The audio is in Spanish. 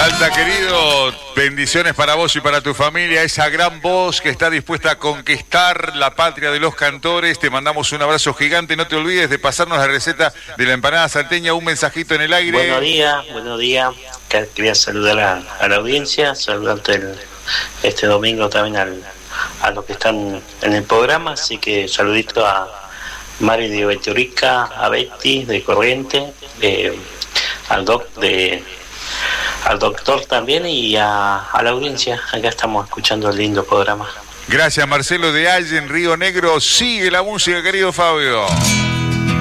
Salta, querido, bendiciones para vos y para tu familia, esa gran voz que está dispuesta a conquistar la patria de los cantores. Te mandamos un abrazo gigante, no te olvides de pasarnos la receta de la empanada salteña, un mensajito en el aire. Buenos días. Quería saludar a la audiencia, saludarte este domingo también a los que están en el programa, así que saludito a Mari de Beturica, a Betty de Corriente, al doctor también y a la audiencia. Acá estamos escuchando el lindo programa. Gracias, Marcelo de Allen, Río Negro. Sigue la música, querido Fabio.